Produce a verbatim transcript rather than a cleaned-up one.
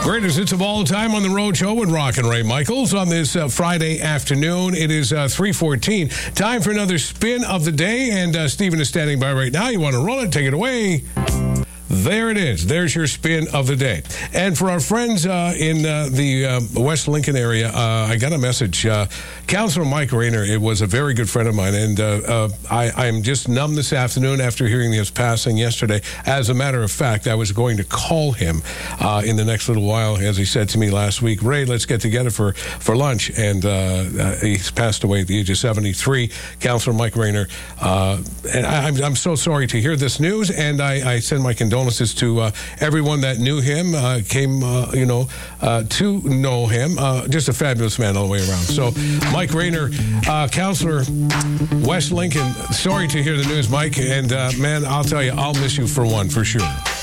Greatest hits of all time on the Road Show with Rock and Ray Michaels on this uh, Friday afternoon. It is uh, three fourteen. Time for another spin of the day, and uh, Stephen is standing by right now. You want to roll it? Take it away. There it is. There's your spin of the day. And for our friends uh, in uh, the uh, West Lincoln area, uh, I got a message. Uh, Councillor Mike Rayner, it was a very good friend of mine, and uh, uh, I, I'm just numb this afternoon after hearing his passing yesterday. As a matter of fact, I was going to call him uh, in the next little while, as he said to me last week, Ray, let's get together for, for lunch. And uh, uh, he's passed away at the age of seventy-three. Councillor Mike Rayner, uh, and I, I'm, I'm so sorry to hear this news, and I, I send my condolences to uh, everyone that knew him, uh, came, uh, you know, uh, to know him. Uh, just a fabulous man all the way around. So, Mike Rayner, uh, Councillor West Lincoln, sorry to hear the news, Mike. And, uh, man, I'll tell you, I'll miss you for one, for sure.